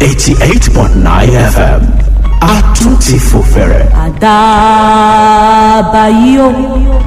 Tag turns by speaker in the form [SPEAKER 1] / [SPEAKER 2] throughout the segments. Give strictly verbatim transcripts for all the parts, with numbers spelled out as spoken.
[SPEAKER 1] eighty-eight point nine F M a tún ti fò fẹ̀rẹ̀.
[SPEAKER 2] àdàbà yìí o.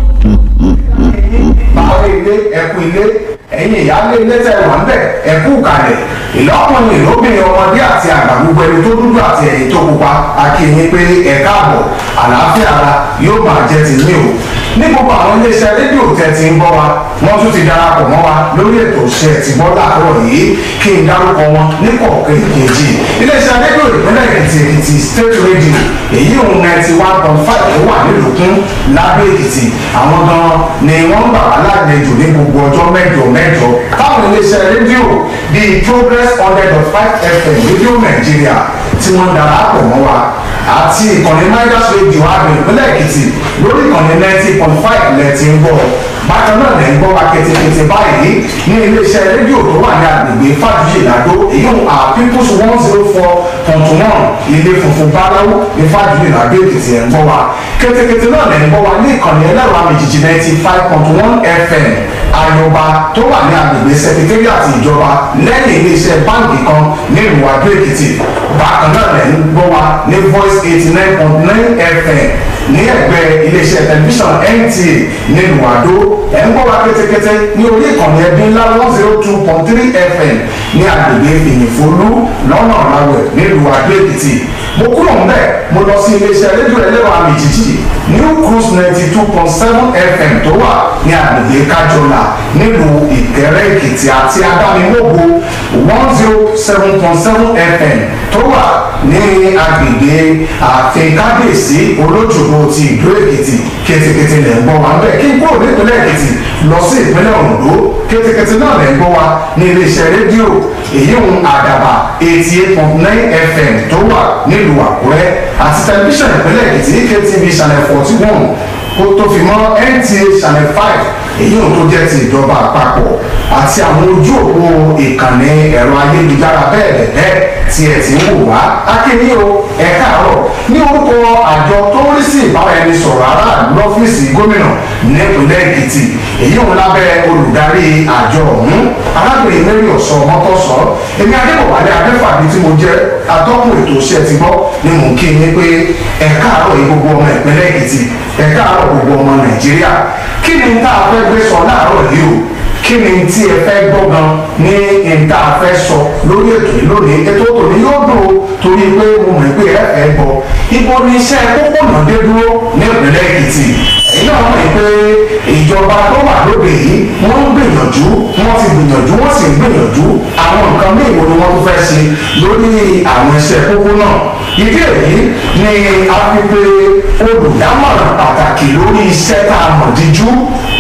[SPEAKER 3] báwo ilé ẹkú ilé ẹ̀yin ìyáálé ilé tẹ wà ń bẹ̀ ẹkú kalẹ̀ ìlọ́kùnrin ìlóbìnrin ọmọdé àti àgbà gbogbo ẹni tó dúdú àti ẹ̀yìn tó pupa akínyìn pé ẹ káàbọ̀ àlàáfíà ara yóò máa jẹ́ ti ní o ní gbogbo àwọn iléeṣẹ́ rédíò tẹ́ ti ń gbọ́ wa wọ́n tún ti darapọ̀ mọ́ wa lórí ètò iṣẹ́ ti gbọ́ láàárọ̀ yìí kí n dárúkọ wọn ní kọ̀ọ̀kan kejì iléeṣẹ́ rédíò ìpínlẹ̀ èkìtì èkìtì state radio èyí òun ninety one point five tó wà nílùkún lábẹ́ èkìtì àwọn gan ni wọ́n ń bà wá lálejò ní gbogbo ọjọ́ mẹ́jọ mẹ́jọ táwọn iléeṣẹ́ rédíò bíi progress hundred dot five F M rédíò nàìjíríà tí wọ́n darapọ̀ mọ́ wa àti ìkànnì Midas radio àgbẹ̀ ìpínlẹ̀ èkìtì lórí ìkànnì ninety point five lẹ́ẹ̀tì ń bọ̀ bákan náà lẹ́ ń gbọ́ wa kétékété báyìí ní iléeṣẹ́ rédíò tó wà ní agbègbè fàdúyè làdó èyí à people's one zero four point one ilé funfun báláwo ní fàdúyè làdó èkìtì ẹ̀ ń gbọ́ wa kétékété náà lẹ́ ń gbọ́ wa ní ìkànnì ẹlẹ́rọ àmìjìjì ninety five point one F M ayọba tó wà ní agbègbè secretariat ìjọba lẹ́yìn iléeṣẹ́ báǹkì kan nílùú àdó èkìtì bákan náà lẹ́ ń gbọ́ wa ní voice eighty nine point nine F M ní ẹgbẹ́ iléeṣẹ́ tẹlifíṣàn N T A nílùú àdó ẹ̀ ń gbọ́ wa kétékété ní orí ìkànnì ẹbí ńlá one zero two point three F M ní agbègbè ìyìnfolú lọ́nà ọ̀làwẹ̀ nílùú àdó èkìtì mo kúrò ń bẹ̀ mo lọ sí iléeṣẹ́ rédíò ẹlẹ́rọ àmìjìjì new cruise ninety two point seven F M tó wà ní agbègbè kájọlà nílùú ìkẹrẹ èkìtì àti adámimógo one zero seven point seven F M tó wà ní agbègbè ààfin kábíyèsí olójúgbò ti ìlú èkìtì kétékété lẹ̀ ń gbọ́ wa ń bẹ̀ kí n kúrò nípínlẹ̀ èkìtì lọ sí ìpínlẹ̀ oǹdó kétékété náà lẹ̀ ń gbọ́ wa ní iléeṣẹ́ rédíò èyí ń àdàbà eighty eight point nine F M tó wà nílùú àkúrẹ́ àti tẹlifíṣàn ìpínlẹ̀ èkìtì E K T V channel forty one kó tó fi mọ́ N T A channel five èyí ò tó jẹ́ ti ìjọba àpapọ̀ àti àwọn ojú òpó ìkànnì ẹ̀rọ ayélujára bẹ́ẹ̀ bẹ́ẹ̀ tí ẹ ti ń wò wá akéwì o ẹ káàárọ̀ ní orúkọ àjọ tó ń rí sí ìbáraẹnisọ̀rọ̀ aráàlú lọ́fíìsì gómìnà nípínlẹ̀ èkìtì èyí òun lábẹ́ olùdarí àjọ ọ̀hún arábìnrin mary ọ̀sọ́ mọ́tọ́sọ́ èmi adébọ̀wálé adéfàbí tí mo jẹ́ atọ́kùn ètò iṣẹ́ ti gbọ́ ni mò ń kí yín pé ẹ káàárọ̀ yìí gbogbo ọmọ ìpínlẹ̀ èkìtì ẹ káàárọ̀ gbogbo ọmọ nàìjíríà kí ni tá a fẹ́ gbé sọ láàárọ̀ yìí o kí ni tí ẹ fẹ́ gbọ́ gan ní ìta fẹ́ sọ lórí ètò yìí lónìí ètò tòní yóò dùn ó torí pé mo mọ̀ pé ẹ fẹ́ gbọ́ ibo ni iṣẹ́ pópónà dé dúró ní ìpínlẹ̀ èkìtì èyí náà mọ̀ pé ìjọba tó wà lóde yìí wọ́n ń gbìyànjú wọ́n ti gbìyànjú wọ́n sì ń gbìyànjú àwọn nǹkan míì wo ni wọ́n tún fẹ́ ṣe lórí àwọn iṣẹ́ pópónà ìdí èyí ni a fi pe olùdámọ̀ràn pàtàkì lórí iṣẹ́ tá a mọ̀ díjú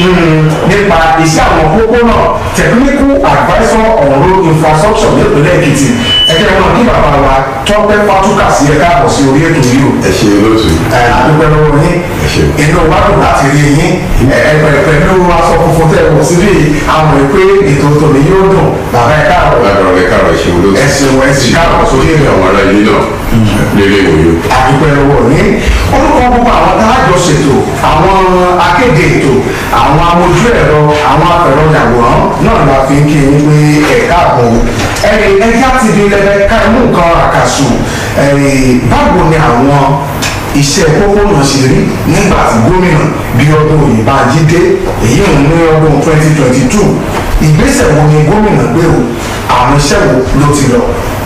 [SPEAKER 3] nípa iṣẹ́ àwọn pópónà technical advisor on road infrastructure nípínlẹ̀ èkìtì ẹgbẹ́ wọn kí bàbá wa tọ́pẹ́ fatuka sí ẹ káàbọ̀ sí orí ètò yìí o. ẹ ṣe lóṣù. ẹ àdúgbò lọ́wọ́ yín inú wa dùn láti rí yín ẹ pẹ̀lú aṣọ funfun tẹ̀ wọ̀ síbí àwọn ìpè ètò tòní yóò dùn bàbá ẹ káàbọ̀.
[SPEAKER 4] bàbá ẹ káàbọ̀ ẹ ṣe lóṣù.
[SPEAKER 3] ẹ ṣeun ẹ sì káàbọ̀ sórí ètò.
[SPEAKER 4] àwọn ará yìí náà lélẹ̀ ìwòye.
[SPEAKER 3] àdúgbò lọ́wọ́ yín orúkọ gbogbo àwọn alájọ ṣètò àwọn akéde ètò àwọn amójú ẹ̀rọ àwọn afẹ̀rọ̀yàwòrán náà la fi ń kí yín pé ẹ̀ka àbọ̀ ẹ̀rì ẹja ti di lẹ́fẹ̀ ká mú nǹkan àkàsù ẹ̀rì báwo ni àwọn iṣẹ́ pópónà ṣe rí nígbà tí gómìnà bí ọdún Oyèbánjí èyí ń ní ọdún twenty twenty two ìgbésẹ̀ wo ni gómìnà gbé o àwọn iṣẹ́ wo ló ti lọ.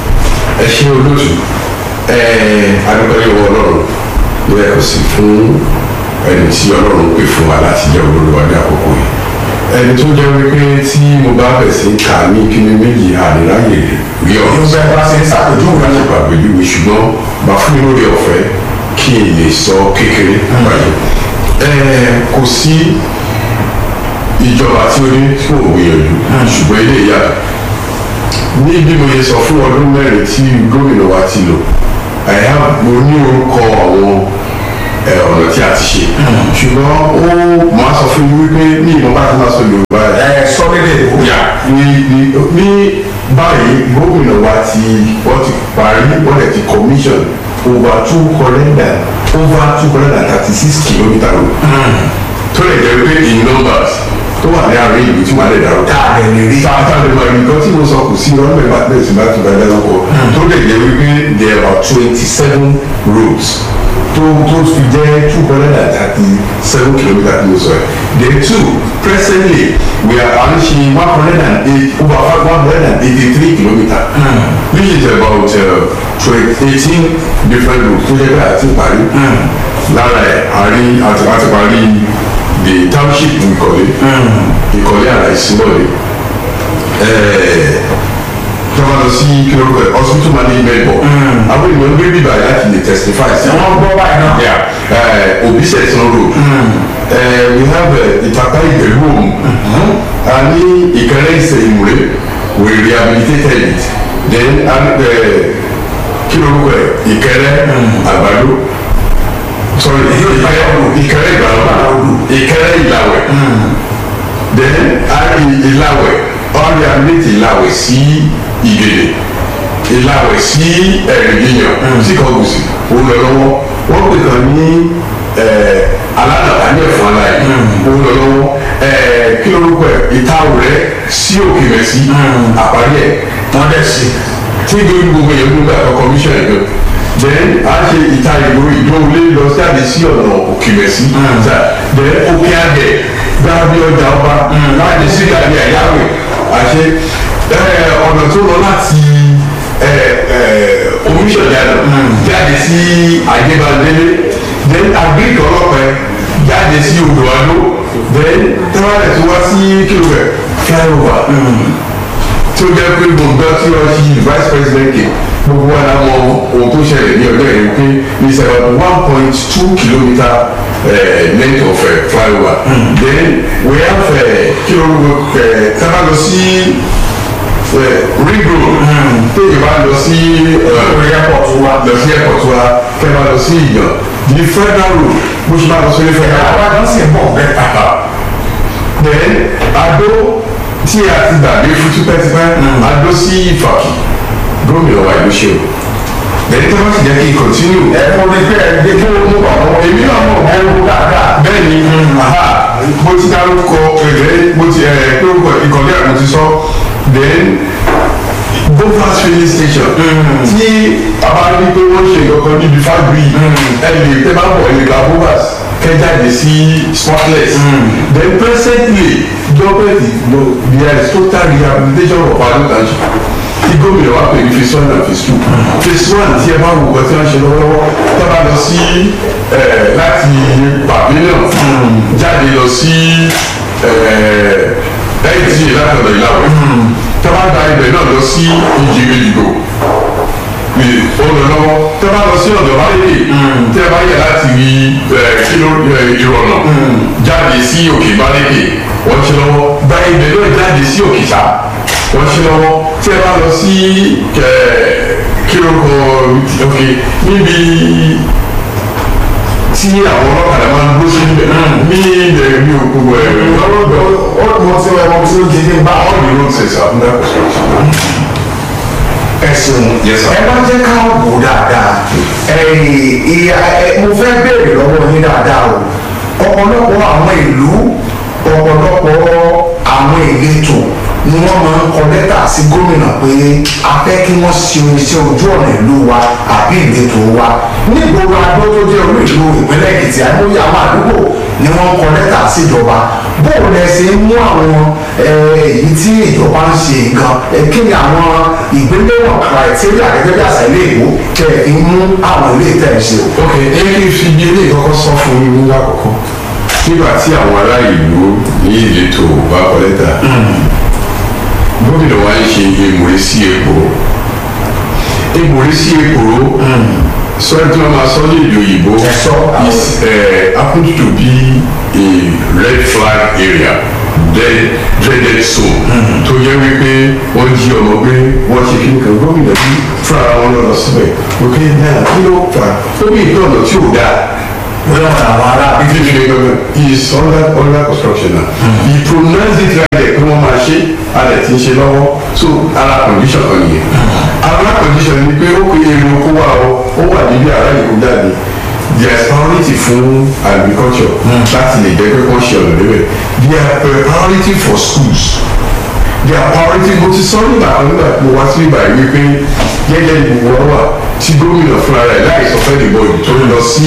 [SPEAKER 4] ẹ ṣe olóṣù adúpẹ́ lọ́wọ́ ọlọ́run ló yẹ kó sí fún ẹni tí ọlọ́run pè fún wa láti jẹ́ olóríwá ní àkókò yìí ẹni tó jẹ́ wípé tí mo bá bẹ̀ sí ká ní kíni méjì àníláyè rí ọ̀rọ̀
[SPEAKER 3] yóò bẹ́ẹ̀ bá ṣe ń ṣàpèjúwe
[SPEAKER 4] láti pàpèjúwe ṣùgbọ́n bá fún mi lórí ọ̀fẹ́ kí n lè sọ kékeré báyìí kò sí ìjọba tí ó ní tí ò gbìyànjú ṣùgbọ́n ilé ìyá ní bí mo yẹ sọ fún ọdún mẹ́rin tí gómìnà wa ti lò àyà mo ní orúkọ àwọn ọ̀nà tí a ti ṣe ṣùgbọ́n ó máa sọ fún mi wípé ní ìmọ̀ bá ti máa sọ Yorùbá
[SPEAKER 3] ẹ̀ sọ nílé
[SPEAKER 4] ìyá ní báyìí gómìnà wa ti wọ́n ti parí wọ́n lè ti commission over two hundred and over two hundred and thirty six kilometre road tó lè jẹ́ pé in numbers tó wà ní àárín ìlú tí wọ́n lè dárò.
[SPEAKER 3] táàbẹ̀ lè rí.
[SPEAKER 4] táàbẹ̀ lè máa rí nǹkan tí mo sọ kù sí ọlọ́mọ ìgbà tẹ̀sí bá ti bá dáná kọ tó lè jẹ́ wípé there are twenty seven roads tó tó fi jẹ́ two hundred and thirty seven kilometres ní sọ ẹ̀. then two presently we are arranging one hundred and eight over one hundred and eighty three kilometres mm. which is about uh, eighteen different roads tó jẹ́ pé àti parí lára ẹ̀ àárín àti àti parí the township ìkọ̀lé ìkọ̀lé àrà ìsínbọ̀lé tọ́wọ́ lọ sí kí ló rẹ̀ hospital management board àwọn ènìyàn gbé bíbá láti lè testify sí.
[SPEAKER 3] wọ́n gbọ́ báyìí náà.
[SPEAKER 4] yeah Obisesan road uh, we have Ìtàpá Ìgbẹ̀lú Òmù a ní Ìkẹrẹ́ Ìsẹ̀ Ìmùrè we rehabilitated it then kí ló rẹ̀ Ìkẹrẹ́ Àgbàdo sorry Ìkẹrẹ́ Ìgbàlódé Ìkẹrẹ́ Ìlàwẹ̀ then a ní Ìlàwẹ̀ all rehabilitate Ìlàwẹ̀ sí Ìgèdè Ìlàwẹ̀ sí Ẹ̀rìndíyàn sí Kọ̀gùsì òun lọ lọ́wọ́ wọ́n pè kàn ní aládàbà ní ẹ̀fọn aláì òun lọ lọ́wọ́ kí lórúkọ ẹ̀ Ìtàwùrẹ́ sí Òkèmẹ̀sí àparí ẹ̀ wọ́n dẹ̀ sí tí gbogbo èèyàn ló gbà kọ́ commission ẹ̀ gan then a ṣe ìta ìgboro ìdóolé lọ jáde sí ọ̀nà Òkèmẹ̀sí then òkè àgẹ̀ gbábí ọjà ọba láti sí ìdàgbé àyáwé àṣẹ ọ̀nà tó lọ láti omiṣọ̀jáde jáde sí àjẹbàdélé then agric ọlọ́pẹ jáde sí odò àdó then tẹ́wálẹ̀ tó wá sí kílómẹ̀ flyover tó jẹ́ pé gbogbo tí wọ́n ṣe vice president kè gbogbo wa la mọ ohun tó ṣẹlẹ̀ ní ọjọ́ yẹn pé it's about one point two kilometre uh, length of uh, flyover mm. then we have kílómẹ̀ tábà lọ sí ring road téèyàn bá lọ sí airport wa lọ sí airport wa kẹ́ bá lọ sí ìyàn the federal road bó ṣe máa lọ sí federal road.
[SPEAKER 3] àwọn àdánsì bọ̀ bẹ́ẹ̀.
[SPEAKER 4] then Adó tí a ti gbàgbé fún tipẹ́tipẹ́ Adó sí Ìfàkì gómìnà wa ìlú ṣe o lẹ́yìn tí wọ́n sì jẹ́ kí n continue.
[SPEAKER 3] ẹ kò ní pẹ́ ẹ dé kí wọ́n mú ọ̀rọ̀
[SPEAKER 4] èmi náà mọ̀
[SPEAKER 3] ẹ wò dáadáa.
[SPEAKER 4] bẹ́ẹ̀ ni mo ti dárúkọ ẹ̀rẹ́ mo ti ẹ̀ lórúkọ ìkọ̀lẹ́ àmọ́ ti sọ then Bovas filling station tí a bá rí pé wọ́n ṣe ìkọ̀kan níbi fábírí ẹ lè tẹ́ bá bọ̀ ẹ lè gba Bovas kẹjáde sí spotless then presently government there is total rehabilitation of Adó township tí gómìnà wa pè ní phase one and phase two phase one tí ẹ bá wù wọ́n tí wọ́n ṣe lọ́wọ́lọ́wọ́ tó bá lọ sí láti pavilion jáde lọ sí ẹ̀ẹ́dì látọ̀dọ̀ Ìlàwẹ̀ tó bá gba ibẹ̀ náà lọ sí Ìjìgbèjìgbò olùlọ́wọ́ tó bá lọ sí ọ̀dọ̀ báyìí tí ẹ bá yẹ láti rí kíló ìrọ̀nà jáde sí Òkè Bálẹ́kè wọ́n ṣe lọ́wọ́ gba ibẹ̀ náà jáde sí Òkìṣà wọ́n ṣe lọ́wọ́ tí ẹ bá lọ sí kílókò òkè níbi tí àwọn ọlọ́kadà máa ń gbó sí níbẹ̀ ní ilẹ̀ ní òkú ẹ̀ lọ́wọ́
[SPEAKER 3] ó mọ sí ẹ̀rọ tí ó jẹ́ bá
[SPEAKER 4] all the road says under construction.
[SPEAKER 3] ẹ̀sùn ẹ bá jẹ́ ká wò dáadáa mo fẹ́ béèrè lọ́wọ́ yín dáadáa o ọ̀pọ̀lọpọ̀ àwọn ìlú ọ̀pọ̀lọpọ̀ àwọn ìletò ni wọ́n máa ń kọ lẹ́tà sí gómìnà pé a fẹ́ kí wọ́n ṣe iṣẹ́ ojú ọ̀nà ìlú wa àbí ìletò wa nígboro Adó tó jẹ́ olú ìlú ìpínlẹ̀ Èkìtì àìmọye àwọn àdúgbò ni wọ́n ń kọ lẹ́tà síjọba bóò lẹ ṣe ń mú àwọn èyí tí ìjọba ń ṣe gan kí ni àwọn ìgbéléwọ̀n criteria gẹ́gẹ́ bí àṣà ilé ìwò kẹ́ ẹ̀ fi mú àwọn ilé ìtẹ̀ ṣe.
[SPEAKER 4] ok ẹ kí n fi bí ilé ìkọ́kọ́ sọ fún yín nígbà àkọ́kọ́ nígbà tí àwọn ará ìlú ní ìletò bá kọ lẹ́tà gómìnà wa ń ṣe èmùrè sí epo èmùrè sí epo sọ́yìn tí wọ́n máa sọ ní èdè òyìnbó is happen to be a red flag area dead dreaded zone tó yẹ wípé wọ́n jí ọmọ gbé wọ́n ṣe kíni kan gómìnà bí fún ara wọn lọ síbẹ̀ òkè náà kí ló fà ó bí ìtọ́nà tí ò dáa
[SPEAKER 3] wọ́n àwọn ará
[SPEAKER 4] bíbí ní government is under under construction now he pronounced it right there pé wọ́n máa ṣe alẹ̀ tí ń ṣe lọ́wọ́ so ara condition kan nìyẹn ara condition ni pé ó pe èrè oko wa o ó wà níbi ara ìkó jáde there is priority fún agriculture láti lè jẹ́ pé kọ́ ṣe ọ̀nà débẹ̀ there are priority for schools there are priority mo ti sọ nígbà kan nígbà tí mo wá sí ìgbà yìí wípé gẹ́gẹ́ bí gbogbo ọ̀rọ̀ wà tí gómìnà fúnra rẹ̀ láì sọ fẹ́ nìbọn yìí tó lọ sí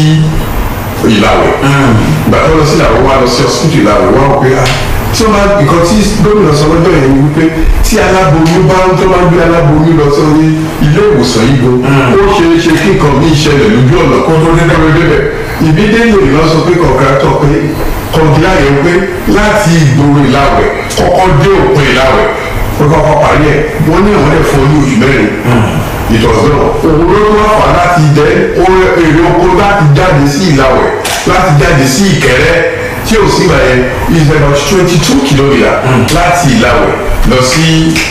[SPEAKER 4] Ìlàwẹ̀ ìgbà tó lọ sí Ìlàwẹ̀ wá lọ sí hospital Ìlàwẹ̀ wá wọ pé ah tí wọ́n máa nǹkan tí gómìnà sọ lọ́jọ́ yẹn ni wípé tí aláboyún bá ń tó máa gbé aláboyún lọ sórí ilé ìwòsàn yìí gan ó ṣeé ṣe kí nǹkan bí ìṣẹ̀lẹ̀ lójú ọ̀nà kó tó débẹ̀ débẹ̀ ìbídẹ́yìn ìlọ sọ pé kọ̀ọ̀kátọ̀ pé kọ̀ọ̀dúnlá yẹn pé láti ìgboro Ìlàwẹ̀ kọ́kọ́ dé òpin Ìlàwẹ̀ pé kọ́kọ́ parí ẹ̀ wọ́n ní àwọn ẹ̀fọ́ ní oṣù mẹ́rin ìtọ̀sọ́nà òun ló wá fà láti jẹ́ èrè oko láti jáde sí Ìlàwẹ̀ láti jáde sí Ìkẹrẹ́ tí o sì gbà yẹn is about twenty two kilometre láti Ìlàwẹ̀ lọ sí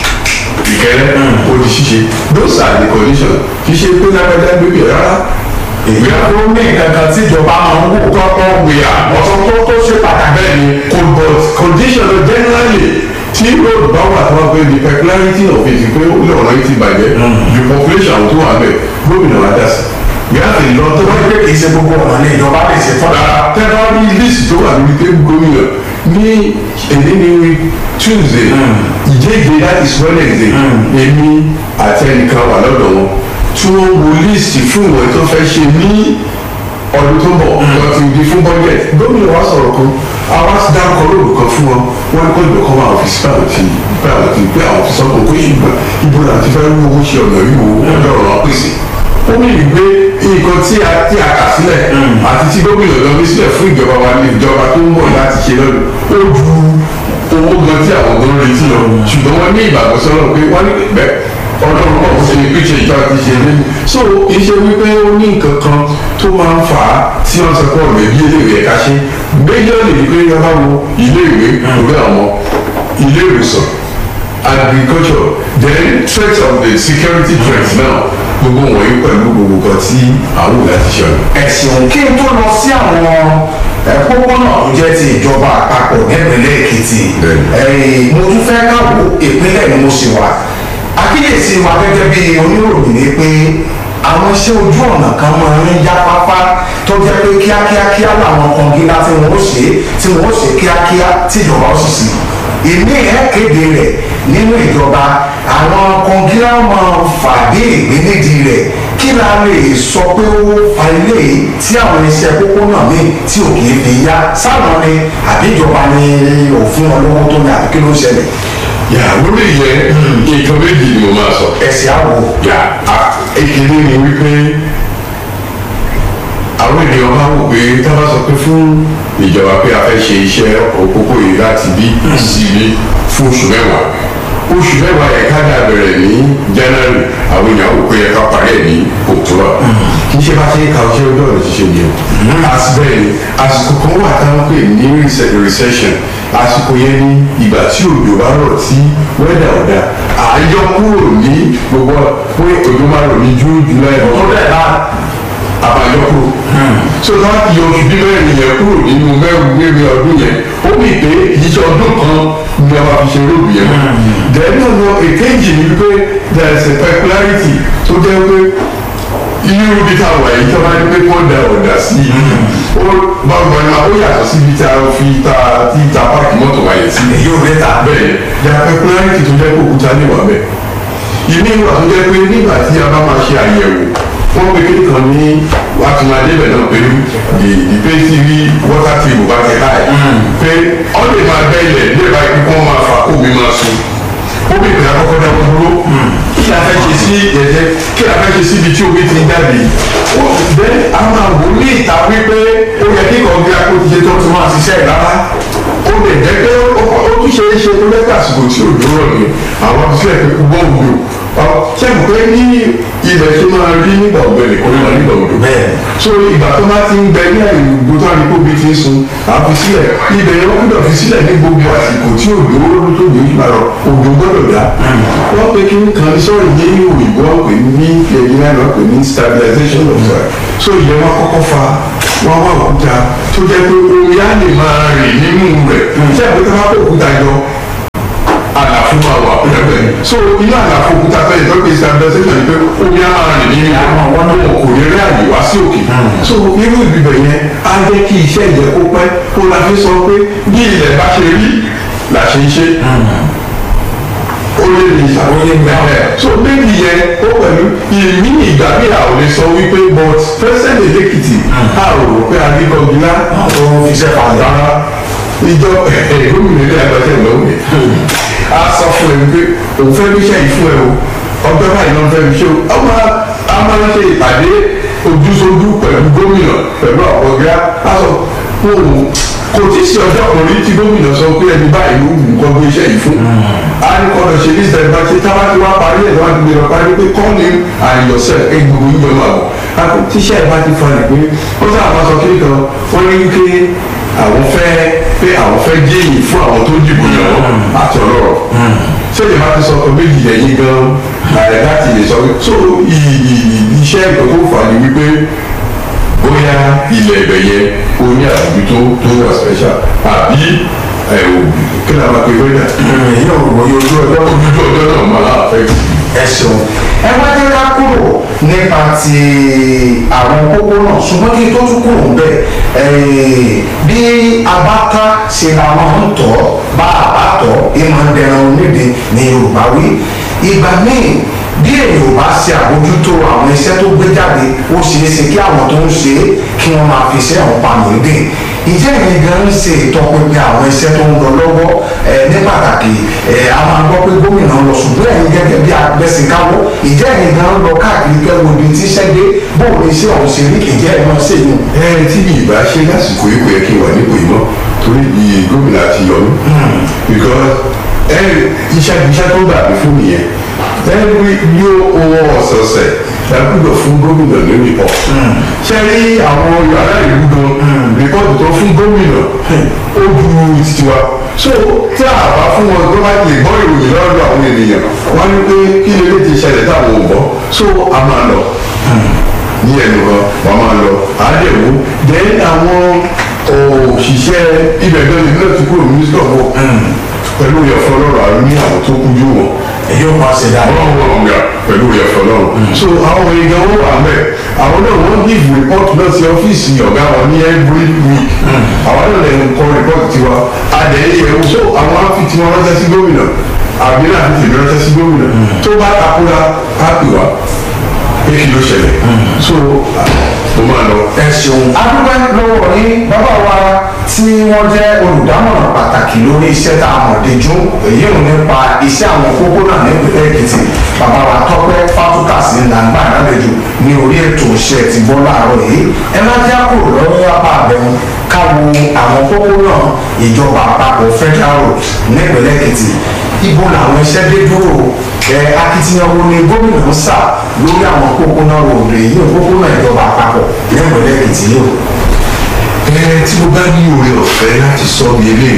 [SPEAKER 4] Ìkẹrẹ́ odi ṣíṣe those are the conditions kì í ṣe pé lágbájá gbégbé rárá.
[SPEAKER 3] èyí ló ní kankan tí ìjọba máa ń wò
[SPEAKER 4] kọ́kọ́ wíyà
[SPEAKER 3] ọ̀sán tó tó ṣe pàtàkì.
[SPEAKER 4] bẹ́ẹ̀ ni cold but condition generally tí road bá wà tó wá pé the peculiarity of it pé ó lè ọ̀nà yìí ti bàjẹ́ the population tó wà bẹ́ẹ̀ gómìnà wa dá sí we have a lot
[SPEAKER 3] tó wọ́n pé kì í ṣe gbogbo ọ̀nà ní ìjọba lè ṣe tọ́da.
[SPEAKER 4] tẹ́lá ní list tó wà lórí tébù gómìnà ní èdè ní Tuesday ìjẹ́jẹ́ that is Wednesday èmi àti ẹnìkan wà lọ́dọ̀ wọn tí wọ́n wo list fún ìwọ̀n tó fẹ́ ṣe ní ọdún tó ń bọ̀ lọ ti di fún budget gómìnà wa sọ̀rọ̀ kan àwa ti dárúkọ lóòrùn kan fún wọn wọn kọ́ ìgbà kan wà ọ́fíìsì báwọn ti báwọn ti gbé àwọn ọ́fíìsì ọkọ̀ kó ìgbà ibo náà ti fẹ́ rí owó ṣe ọ̀nà yìí wo ọjọ́ ọ̀rọ̀ wọn pèsè ó ní ìgbé nǹkan tí a tí a kà sílẹ̀ àti tí gómìnà lọ bí sílẹ̀ fún ìjọba wa ní ìjọba tó ń bọ̀ láti ṣe lọ́dún ó ju owó gan tí àwọn gan retí lọ ṣùgbọ́n wọ́n ní ìgbàgbọ́ sọ́nà pé wọ́n ní bẹ́ẹ̀ ọlọ́run náà ṣe ní píṣẹ́ ìjọba ti ṣe lé so kì í ṣe wípé ó ní nǹkan kan tó máa ń fà á tí wọ́n sọ pé ọ̀rọ̀ ẹ̀bí iléèwé ẹ̀ka ṣe méjọ́lì ní pé yọba wo iléèwé lórí àwọn ilé ìwòsàn agriculture then threat of the security threat now gbogbo wọ̀nyí pẹ̀lú gbogbo kan tí àwọn òun láti ṣe ọ̀nà.
[SPEAKER 3] ẹ̀sìn kí n tó lọ sí àwọn pópónà tó jẹ́ ti ìjọba àpapọ̀ nípínlẹ̀ Èkìtì mo tún fẹ́ káwọ́ ìpínlẹ̀ ni mo sì wà àkíyèsí wa gẹ́gẹ́ bí oníròyìn ni pé àwọn iṣẹ́ ojú ọ̀nà kan máa ń yá pápá tó jẹ́ pé kíákíákíá làwọn kan gíga tí wọ́n ó ṣe tí wọ́n ó ṣe kíákíá tí ìjọba ó sì sí ìní ẹ̀ kéde rẹ̀ nínú ìjọba àwọn kọngílá máa fàdé ìgbélédìí rẹ̀ kí la lè sọ pé ó fa ilé tí àwọn iṣẹ́ pópónà míì tí ò kì í fi yá sáwọn ni àbí ìjọba ni òfin ọlọ́wọ́ tó ní àbí kí ló ń ṣẹlẹ̀.
[SPEAKER 4] yà lórí yẹn nǹkan méjì ni mo máa sọ.
[SPEAKER 3] ẹ̀sìn àwò.
[SPEAKER 4] yà èkìlẹ̀ ni wípé àwọn ènìyàn máa wò pé tá a bá sọ pé fún ìjọba pé a fẹ́ ṣe iṣẹ́ òpópó yìí láti bí sí ilé fún oṣù mẹ́wàá oṣù mẹ́wàá yẹn ká dà bẹ̀rẹ̀ ní January àwọn èèyàn wò pé ẹ̀ka parí ẹ̀ ní October kì í ṣe bá ṣe ń ka ọṣẹ́ ojú ọ̀nà ṣiṣẹ́ yẹn àsìbẹ́ẹ̀ ni àsìkò kan wà táwọn pè ní recession àsìkò yẹn ní ìgbà tí òjò bá rọ̀ tí wẹ́dà ọ̀dà àyọ kúrò ní gbogbo pé òjò máa rọ̀ ní June July ọ̀dọ̀ àbáyọ kúrò so láti yọ oṣù bí mẹ́rin yẹn kúrò nínú mẹ́rin mẹ́rin ọdún yẹn ó mì pé ìṣe ọdún kan ni a máa fi ṣe róòbù yẹn then ọ̀nà èkejì ni pé there is a peculiarity tó jẹ́ pé irú bí tá a wà yìí tí a máa ń pé kó da ọ̀dà sí i ó bá gbọ́ ẹ̀ máa ó yàtọ̀ síbi tí a fi ta tí ta páàkì mọ́tò wáyé sí
[SPEAKER 3] èyí ò lẹ́tà
[SPEAKER 4] bẹ́ẹ̀ there are peculiarity tó jẹ́ pé òkúta lè wà bẹ́ẹ̀ ìmí ìwà tó jẹ́ pé nígbà tí a bá máa ṣe àyẹ̀wò wọ́n pe kéde kan ní wàtúmọ̀dé bẹ̀ náà pé ìpè tí rí wọ́tà tìbù bá ti háì pé ọ́ lè máa bẹ́ ilẹ̀ lè bá ikú kọ́ máa fa kóbi máa sun ó bèbè àkọ́kọ́ dáwọ́ dúró kí la fẹ́ ṣe sí ẹ̀jẹ̀ kí la fẹ́ ṣe síbi tí omi ti ń jáde ó bẹ́ a máa wò ní ìta wípé ó yẹ kí kọ̀ọ̀gì akókìjẹ tó tún máa ṣiṣẹ́ ìrara ó lè jẹ́ pé ó tún ṣe é ṣe tó lẹ́gbẹ̀ẹ́ àsìkò tí òjò rọ̀ ni àwọn àbísílẹ̀ pé kú bọ́ òjò ṣé mo pé ní ilẹ̀ tó máa rí nígbà ọ̀gbẹ́lẹ̀ kó máa nígbà òjò bẹ́ẹ̀ so ìgbà tó bá ti ń bẹ ní àyùgbò tó àdìpọ̀ bí ti ń sun àfi sílẹ̀ ibẹ̀ yẹn wọ́n gbọ́dọ̀ fi sílẹ̀ ní gbogbo àsìkò tí òjò rọ̀ tó gbé ìgbà rọ̀ òjò gbọ́dọ̀ dá wọ́n pe kí n kan sọ̀rọ̀ yé ní òyìnbó wọn pè ní ẹ̀yìn náà wọ́n pè ní stabilization of soil so ìyẹn wọn kọ́kọ́ fa wọn wá òkúta tó jẹ́ pé omi á lè máa rìn nínú rẹ̀ ṣé àpótá máa kó òkúta jọ àlàfo máa wà pẹ̀lẹ́pẹ̀ so inú àlàfo òkúta fẹ́ ìtọ́jú stabilization ni pé omi á máa rìn nínú rẹ̀ wọn kò ní rí àyè wá sí òkè so irú ìbíbẹ̀ yẹn á jẹ́ kí iṣẹ́ ìjẹ́ kó pẹ́ kó la fi sọ pé bí ilẹ̀ bá ṣe rí là ṣe ń ṣe ó lè ní ìṣàkóso mẹ́rẹ̀ so méjì yẹn ó pẹ̀lú ìmí ìgbà bí a ò lè sọ wípé but president Èkìtì a ò rò pé adigunla
[SPEAKER 3] àwọn iṣẹ́ falẹ̀
[SPEAKER 4] rárá ìjọ gómìnà ilé àgbàjẹ ìlọ́wọ́ a sọ fún ẹ wípé òun fẹ́ bí iṣẹ́ yìí fún ẹ o ọgbẹ́ báyìí ló ń fẹ́ bí iṣẹ́ o a máa a máa ń ṣe ìpàdé ojúṣojú pẹ̀lú gómìnà pẹ̀lú àwọn ọ̀gá a sọ fún òun kò tí ì sí ọjọ́ kan rí tí gómìnà sọ pé ẹni báyìí ló wù kọ́ gbé iṣẹ́ yìí fún a ní kọ́ lọ ṣe ní ìsẹ̀lẹ̀ bá ṣe tábà tí wọ́n parí ẹ̀ lọ́wọ́ àti gbèrò parí pé call him and yourself ẹ gbogbo yíyọ máa bọ̀ àpò tíṣẹ́ ẹ̀ bá ti fọ́ ẹ̀ pé ó sábà máa sọ kí nìkan wọ́n ní wípé àwọn fẹ́ pé àwọn fẹ́ jẹ́yìn fún àwọn tó dìbò yàn wọ́n àti ọlọ́rọ̀ sẹ́yìn bá ti sọ ọkọ̀ méjì lẹ́yìn gan ààrẹ láti lè sọ so iṣẹ́ ìgbà tó fà ní wípé bóyá ilẹ̀ ibẹ̀ yẹn ó ní àbójútó tó wà special àbí kí ni a máa pe wẹ́dà.
[SPEAKER 3] èyí ò wọ ojú ọjọ́
[SPEAKER 4] ojú ọjọ́ náà máa fẹ́.
[SPEAKER 3] ẹ ṣeun ẹ wá jẹ́ ká kúrò nípa ti àwọn kókó náà ṣùgbọ́n kí n tó tún kúrò ńbẹ̀ bí abáta ṣe la máa ń tọ́ bá a bá tọ́ ìmọ̀ ń dẹran onídìí ní Yorùbá wí ìgbà míì bí èyí ò bá ṣe àbójútó àwọn iṣẹ́ tó gbé jáde ó ṣeé ṣe kí àwọn tó ń ṣe é kí wọ́n máa fi iṣẹ́ àwọn pamọ́ dé ìjẹ́ ìyẹn gan ń ṣe ìtọpinpin àwọn iṣẹ́ tó ń lọ lọ́wọ́ ní pàtàkì a máa gbọ́ pé gómìnà lọ ṣùgbọ́n ẹ̀yin gẹ́gẹ́ bí agbẹ́sìnkáwọ́ ìjẹ́ ìyẹn gan ń lọ káàkiri kẹ́wọ́ ibi tí iṣẹ́ dé bóun ní iṣẹ́ ọ̀hún ṣe rí ìjẹ́ ẹ̀ máa ṣe yùn.
[SPEAKER 4] ẹ tí mi ìbá ṣe lásìkò ipò yẹ kí n wà nípò yìí mọ́ torí iye gómìnà ti yọ mí because ẹ iṣẹ́ iṣẹ́ tó gbà mí fún mi yẹn every yóò owó ọ̀sọ̀ọ̀sẹ̀ dàgbùdọ̀ fún gómìnà ní report. ṣe rí àwọn yàrá ìlú gan report tó fún gómìnà ó ju tiwa so tí a bá fún wọn tó bá lè gbọ́ ìròyìn lọ́dọ̀ àwọn ènìyàn wọ́n ní pé kí lè lè ti ṣẹlẹ̀ táwọn ò gbọ́ so a máa lọ ní ẹnu kan wọ́n máa lọ àádẹ́wò then àwọn òṣìṣẹ́ ibẹ̀ gan ni náà ti kúrò minister of work pẹ̀lú ìyẹ̀fọ́ lọ́rọ̀ àrùn ní àwọn tó kújú wọn
[SPEAKER 3] èyí ò máa ṣe dáadáa.
[SPEAKER 4] wọ́n wọ́n ọ̀gá pẹ̀lú ìyẹ̀fọ́ lọ́rọ̀ so àwọn èèyàn wọ́n wà mẹ́ àwọn náà wọ́n give report náà sí ọ́fíìsì ọ̀gá wọn ní every week àwọn náà lè kọ report tiwa adẹ̀yẹ̀wò so àwọn á fi tiwọn ránṣẹ́ sí gómìnà àbí náà fi tèmi ránṣẹ́ sí gómìnà tó bá takura á pè wá pé kí ló ṣẹlẹ̀ so mo máa lọ.
[SPEAKER 3] ẹ ṣeun adúgbò lọ́wọ́ ní bàbá wa tí wọ́n jẹ́ olùdámọ̀ràn pàtàkì lórí iṣẹ́ tá a mọ̀ déjú èyí ò nípa iṣẹ́ àwọn kókó náà nípìnlẹ̀ Èkìtì bàbá wa Tọ́pẹ́ Fátúkàsí làǹgbà àdálejò ní orí ètò iṣẹ́ ti bọ́ láàárọ̀ yìí ẹ má já kúrò lọ́wọ́ apá àbẹ̀wò káwo àwọn kókó náà ìjọba àpapọ̀ federal road nípìnlẹ̀ Èkìtì ibo làwọn iṣẹ́ dé dúró ẹ akitiyan wo ni gómìnà ń sà lórí àwọn kókó náà road èyí ò kókó náà ìjọba àpapọ̀ nípìnlẹ̀ Èkìtì yìí o.
[SPEAKER 4] ẹ tí mo bá ní oore ọ̀fẹ́ láti sọ bí eléyìí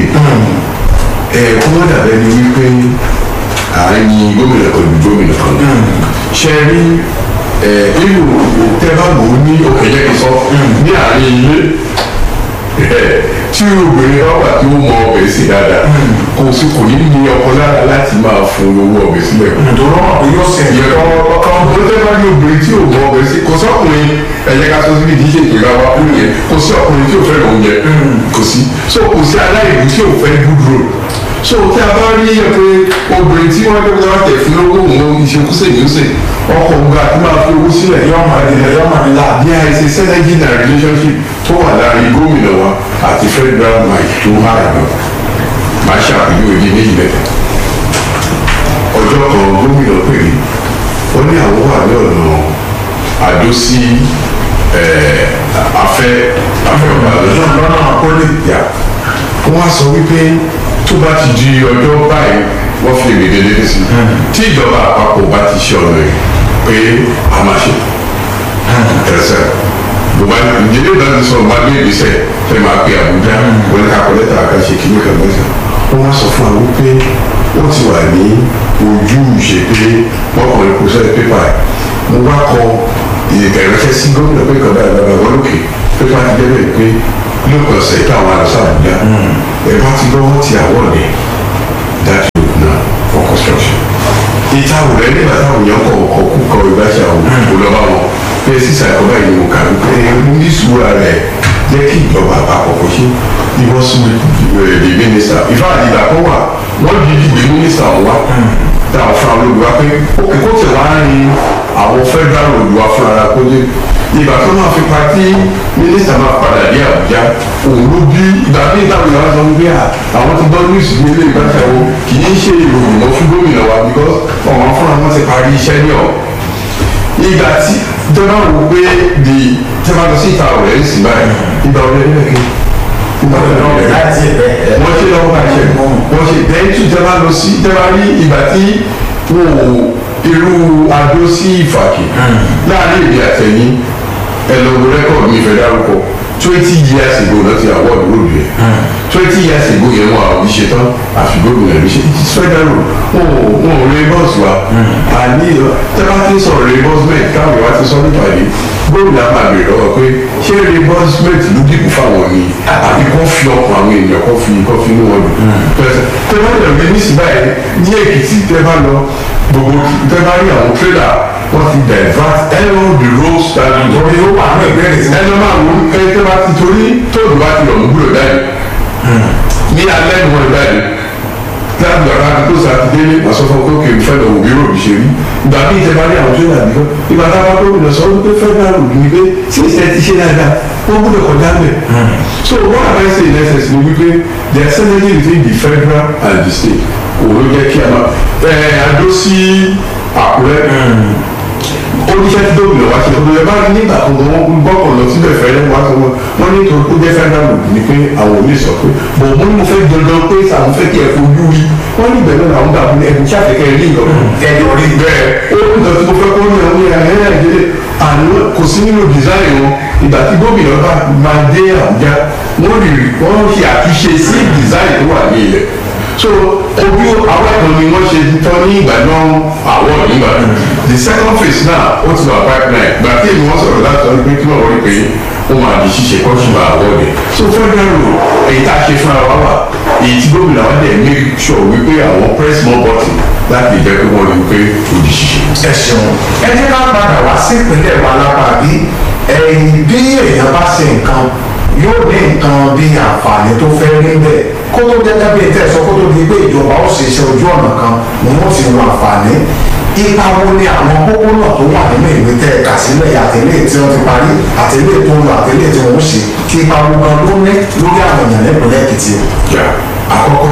[SPEAKER 4] ẹ kó má dàbẹ́ ni wípé àárín gómìnà kan ju gómìnà kan ṣe rí ẹ nínú tẹ́bàbò ní òkèjẹ́ kí sọ ní àárín ilé tí obìnrin bá wà tí ó mọ ọbẹ̀ sí dáadáa kò sí kò ní ní ọkọ lára láti máa fún owó ọbẹ̀ sílẹ̀.
[SPEAKER 3] ìdúró yóò ṣe
[SPEAKER 4] ìyẹn ọkọ ọkọ tẹ́bà ní obìnrin tí ò mọ ọbẹ̀ sí kò sọ́kùnrin ẹ̀yẹ ká sọ síbi ìdíje ìgbéga wa fún yẹn kò sí ọkùnrin tí ò fẹ́ lọ oúnjẹ kò sí so kò sí aláìlú tí ò fẹ́ good road so tí a bá rí yẹ pé obìnrin tí wọ́n gbé wá tẹ̀ fún lóko òun ìṣekúṣe ìyóṣe ọkọ̀ òun àti máa fi owó sílẹ̀
[SPEAKER 3] yọ ọmọ ìdílé yọ ọmọ ìdílé
[SPEAKER 4] ní àìsí synergy na relationship tó wà láàrin gómìnà wa àti federal mic tó hà ẹ̀gbọ́n máa ṣàpèjúwe bíi méjì mẹ́ta ọjọ́ kan gómìnà pè mí ó ní àwọn wà ní ọ̀nà àdó sí afẹ́ afẹ́ ọ̀gá
[SPEAKER 3] lọ́nà àkọlé
[SPEAKER 4] yà wọ́n á sọ wípé tó bá ti di ọjọ́ báyìí wọ́n fi èmi dédé sí tí ìjọba àpapọ̀ bá ti ṣe ọ̀nà yìí pé a máa ṣe ẹsẹ̀ bùbá ìdílé náà ti sọ máa gbé ìgbésẹ̀ fẹ́ máa pe Àbújá wọlé kakọ lẹ́tà àkàṣe kìíní kan mẹ́ta wọ́n wá sọ fún wa wípé ó ti wà ní ojú ìṣe pé wọ́n kàn lè kó sẹ́yìn pépà ẹ̀ mo wá kọ ìrẹsẹ̀ sí gómìnà pé kàn báyìí bàbá wọn lókè pépà ti débẹ̀ pé lóòpọ̀ ọ̀sẹ̀ tí àwọn àlọ́sà Àbújá ẹ̀ bá ti lọ́wọ́ ti àwọ̀ ní that road now for construction ìta òrẹ́ nígbà táwọn èèyàn kọ̀ ọ̀kọ̀ kú kọ ìbáṣà òun kò lọ bá wọn pé sísà ẹ̀kọ́ báyìí ni mo kà wípé ní sùúrù rẹ̀ jẹ́ kí ìjọba àpapọ̀ kò ṣe ìwọ́sùn the minister ìfá àdìgbà kan wà wọ́n di ìgbé minister wá tá a fún àwọn olùwà pé òkè kó tẹ̀ wá rin àwọn federal road wa fún ara kó dé ìgbà tó máa fi pa tí mínísítà máa padà dé Àbújá òun ló bí ìgbà tí ìtàwọn ìyàwó sọ wípé àwọn ti gbọ́ news ní ilé ìgbàsẹ̀ wo kì í ṣe ìròyìn mọ́ fún gómìnà wa because ọ̀wọ́n fúnra wọn ti parí iṣẹ́ ní ọ̀ ìgbà tí ìjọba wò pé di ìjọba lọ sí ìta ọ̀rẹ́ ìsìn báyìí ìgbà ọ̀rẹ́ nílẹ̀ kí ìgbà ọ̀rẹ́ nílẹ̀ kí wọ́n ṣe lọ́wọ́ bá ṣe wọ́n ṣe dẹ́ntù ìjọba lọ sí ìjọba rí ìgbà tí wọ́n ò irú adó sí Ìfàkì láàrin èdè àtẹ̀yìn ẹlọ́wọ́ rẹ́kọ̀dù mi fẹ́ dárúkọ twenty years ago náà ti award road yẹn twenty years ago yẹn wọn àwọn ìṣe tán àfi gómìnà rí ṣe it is federal road wọn ò wọn ò reimburse wa àní tẹ́lá ti sọ̀rọ̀ reimbursement káwọn ìwà ti sọ nípa yìí gómìnà máa bèrè lọ́wọ́ pé ṣé reimbursement ló dìbò fáwọn ni àbí kò fi ọkàn àwọn èèyàn kò fi kò fi inú wọn dùn tẹ́lá lè rí ní síbáyé ní Èkìtì tẹ́lá lọ gbogbo tẹ́lá rí àwọn trailer wọ́n ti divert along the road standing
[SPEAKER 3] torí ó wà ní ìbéèrè tí
[SPEAKER 4] ẹnu máa wọ ẹjẹ bá ti torí tóòdù bá ti lọ mú gbúdọ̀ jáde ní alẹ́ ni wọ́n jáde láti ọ̀rọ̀ àti tó sàtidé ní àsọfọ́ tó kèrè fẹ́ lọ òbí ròbì ṣe rí ìgbà bí ìjẹba ní àwọn tó yà nìkan ìgbà táwa tó lọ sọ wípé federal road ni pé tí ìṣẹ́ ti ṣe dáadáa wọ́n gbúdọ̀ kọjá mẹ́. so what am I saying in essence ni wípé there is synergy between the federal and the state òun ló jẹ́ kí a máa ẹ̀ adó sí Àkúrẹ́ oníṣẹ́ tí gómìnà wá ṣe ọdún ẹ bá rí nígbà kan wọn gbọ́kàn lọ síbẹ̀ fẹ́rẹ́ wá sọ wọn wọn ní torí kó jẹ́ federal road ni pé àwọn ò lè sọ pé bọ̀ mo ní mo fẹ́ dandan pé àwọn fẹ́ kí ẹ fojú rí wọ́n ní ìbẹ̀rẹ̀ làwọn gbà fún ẹ̀kú ṣàfẹ́kẹ́ rí ìyọ̀ ẹ̀yọ̀ rí bẹ́ẹ̀ ó ní ìtọ́jú mo fẹ́ kó ní àwọn ìyá ẹ̀ nàìjíríà àná kò sí nínú design wọn ìgbà tí gómìnà bá máa dé Àbújá wọ́n rí wọ́n ṣe àtúnṣe sí design tó wà ní ilẹ̀ so ojú àwọn ẹ̀kan ni wọ́n ṣe tán ní ìgbà náà àwọn nígbà the second phase náà ó ti wà pipeline gbà tí èmi wọ́n sọ̀rọ̀ láti ọdún pé kí wọ́n wọlé pé ó máa di ṣíṣe kọ́ ṣùgbọ́n àwọ̀dẹ̀ so federal road èyí tá a ṣe fúnra wa wà èyí tí gómìnà wa dẹ̀ make sure wípé àwọn press more button láti jẹ́ pé wọ́n rí pé ó di ṣíṣe.
[SPEAKER 3] ẹ ṣeun ẹ jẹ́ ká padà wá sí ìpínlẹ̀ wa lápá bí ẹ̀yìn bí èèyàn bá ṣe nǹkan yóò ní nǹkan bí àǹfààní tó fẹ́ rí bẹ́ẹ̀ kó tó gẹ́gẹ́ bí ètò ẹ̀sọ́ kó tó di pé ìjọba ó ṣe iṣẹ́ ojú ọ̀nà kan ni wọ́n ti wo àǹfààní ipa wo ni àwọn kókó náà tó wà nínú ìwé tẹ́ ẹ̀ka sílẹ̀ àtẹ̀lé tí wọ́n ti parí àtẹ̀lé tó ń lọ àtẹ̀lé tí wọ́n ń ṣe kí ipa wo gan ló ní lórí àwọn èèyàn nípìnlẹ̀ Èkìtì.
[SPEAKER 4] àkọ́kọ́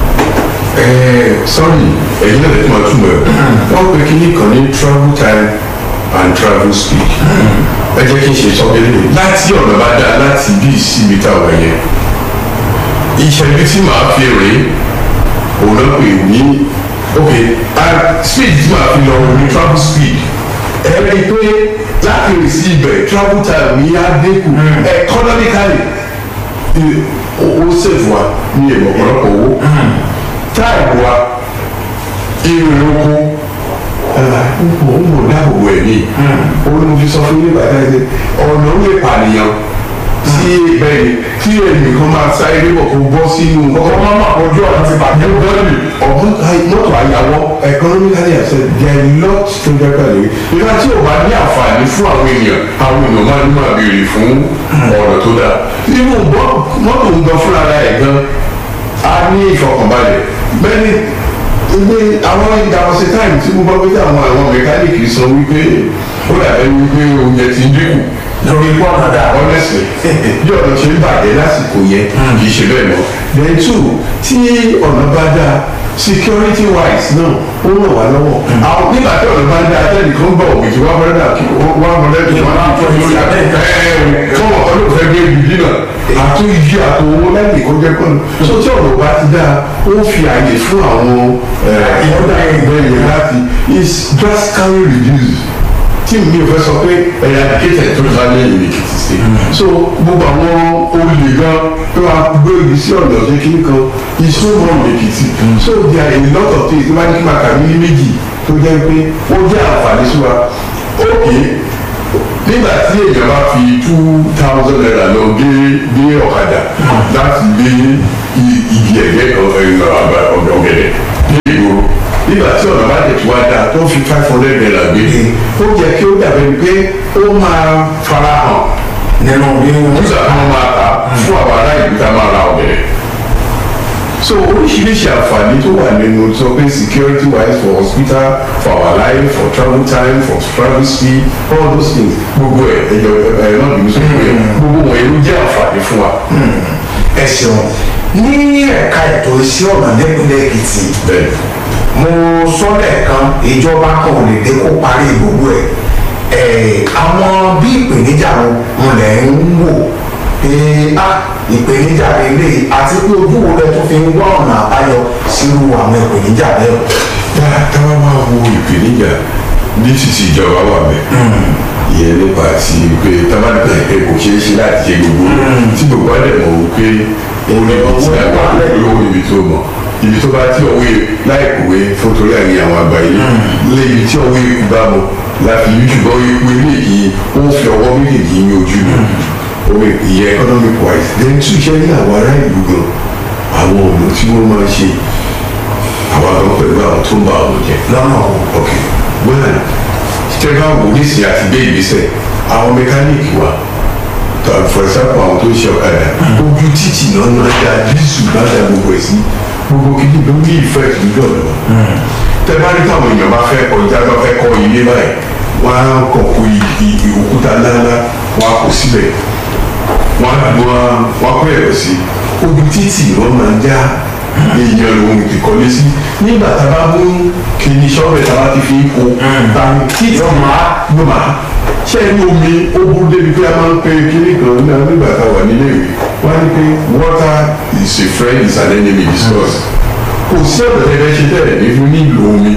[SPEAKER 4] sọ́ọ̀rì ẹ̀yin náà lè tún máa túmọ̀ ẹ̀ wọ́n pe kíní kan ní travel time and travel speed ẹ jẹ́ kí n ṣe sọ́kẹ́lẹ́ láti ọ̀nà bá dáa láti bí síbi táwọn ẹ̀yẹ ìṣẹ́jú tí màá fi rè é òun náà pè ní ok speed tí màá fi lọ ní travel speed ẹ rí i pé láti rìn sí ibẹ̀ travel time ní á dínkù economically ó save wa ní èèmọ̀ ọ̀pọ̀lọpọ̀ owó time wa ìrìn oko ó mọ̀ dáàbòbò ẹ̀ ní òun ni mo fi sọ fún yín bàtà ẹ̀ ọ̀nà ó lè pànìyàn sí bẹ́ẹ̀ ni tí ẹnì kan máa sáré bọ̀ kó bọ́ sínú
[SPEAKER 3] ọkọ̀ máa ma ojú ọ̀nà ti bàjẹ́
[SPEAKER 4] bọ́ọ̀lù ọ̀gbọ́n mọ́tò àyàwó economically àṣẹ there are lots to get pẹ̀lú ìgbà tí o bá ní àǹfààní fún àwọn èèyàn àwọn èèyàn máa ní máa béèrè fún ọ̀nà tó dáa nínú mọ́tò ń gan fúnra ẹ̀ gan a ní ìfọkànbalẹ̀ bẹ́ẹ̀ ni ilé àwọn ìdàgbàsí táìmù tí mo bá gbé àwọn àwọn mẹkáníìkì sọ wípé ó dàbẹ́ wípé oúnjẹ ti ń dínkù
[SPEAKER 3] lórí ikú ọ̀nà dáa
[SPEAKER 4] honestly bí ọ̀nà ṣe ń bàjẹ́ lásìkò yẹn kì í ṣe bẹ́ẹ̀ mọ́ then two tí ọ̀nà bá dáa security wise náà ó ràn wá lọ́wọ́ àwọn nígbà tí ọ̀nà bá dáa tẹ́lẹ̀ kan bọ̀ òbí tí wọ́n fẹ́ dà kí wọ́n fẹ́ dà kí wọ́n á tọ́ lórí abẹ́ kọ́mọ̀ ọlọ́fẹ́ gbé ibi náà àtú iye àtò owó lẹ́yìn kó jẹ́ kọ́nù so tí ọ̀nà bá ti dáa ó fi àyè fún àwọn ìyọ̀dà ẹgbẹ́ yẹn láti is drastically reduced tí mi ò fẹ́ sọ pé ẹ̀yà kékeré tó bá lé ìrìn Èkìtì sí so gbogbo àwọn olè gan tó wà gbé ibi sí ọ̀nà ọ̀dẹ́ kìíní kan iṣu mọ́ Èkìtì so there are a lot of things tó bá ní kí máa kà ní méjì tó jẹ́ pé ó jẹ́ àǹfààní sí wa ókè nígbà tí èèyàn bá fi two thousand naira lọ gbé gbé ọ̀kadà láti gbé igi ẹ̀gẹ́ ọ̀gẹ̀dẹ̀ ní ìgboro nígbà tí ọ̀nà bá tètè wá dáa tó fi five hundred naira gbé ó jẹ́ kí ó dàbẹ̀ pé ó máa fara hàn
[SPEAKER 3] nínú bí
[SPEAKER 4] búzà tí wọ́n máa ta fún àwọn ará ìlú tá a máa ra ọ̀gẹ̀dẹ̀. So oríṣiríṣi àǹfààní tó wà nínú sọ pé security wise for hospital for our life for travel time for travel speed all those things gbogbo ẹ ẹjọ ẹ náà bí mo sọ pé gbogbo wọn èrò jẹ́ àǹfààní fún wa.
[SPEAKER 3] ẹ ṣeun ní ẹ̀ka ètò iṣẹ́ ọ̀nà nípínlẹ̀ Èkìtì mo sọ lẹ́ẹ̀kan ìjọba kan ò lè dé kó parí gbogbo ẹ̀ àwọn bí ìpèníjà wọn lẹ̀ ń wò pé ìpèníjà lélẹ̀ àti pé ojú wo lẹ tó fi ń wá ọ̀nà àbáyọ sírú àwọn ìpèníjà bẹ́ẹ̀.
[SPEAKER 4] táwa máa wo ìpèníjà ní títí ìjọba wà bẹ́ẹ̀ ìyẹn nípa ti pé tábà nípa ìpè kò ṣeé ṣe láti ṣe gbogbo tí gbogbo á dẹ̀ mọ̀ wípé ó ní ibi tí a wà lówó ibi tó mọ̀ ibi tó bá tí ọwọ́ láìkúwé fún torí àyè àwọn àgbà yìí léyìí tí ọwọ́ ikú bá mọ̀ láfi yí ṣùgbọ́n ikú eléyìí ó ń fi ọwọ́ méjèèjì ní ojú mi omi ìyẹn economic wise then tún iṣẹ́ ní àwọn ará ìlú gan àwọn ọ̀nà tí wọ́n máa ṣe àwọn àgbọn pẹ̀lú àwọn tó ń bá àwọn jẹ lọ́nà ok well tẹ́lá wò nísìnyí àti gbé ìgbésẹ̀ àwọn mẹkáníìkì wa for example àwọn tó ń ṣe ọ̀kadà ojú títì náà náà dá dísù náà dá gbogbo ẹ̀ sí gbogbo kìíní ló ní ìfẹ́ ìlú ọ̀nà tẹ́lá ní táwọn èèyàn bá fẹ́ kọjá bá fẹ́ kọ́ ilé báyìí wọ́n á kọ̀ kó òkúta ńláńlá wọ́n á kó síbẹ̀ wọ́n á wọ́n á kó ẹ̀rọ sí ojú títì wọ́n máa ń já èèyàn lòun ìkọ́lé sí nígbà tá a bá mú kìíní sọ́ọ̀bẹ̀ tá a bá ti fi kó tani títì máa ló máa ṣé ní omi ó burú débi pé a máa ń pe kíní kan náà nígbà tá a wà nílé ìwé wọ́n á ní pé water is a friend is an enemy discuss kò sí ọ̀dọ̀ tẹ́lẹ̀ ṣe tẹ́lẹ̀ nínú nílò omi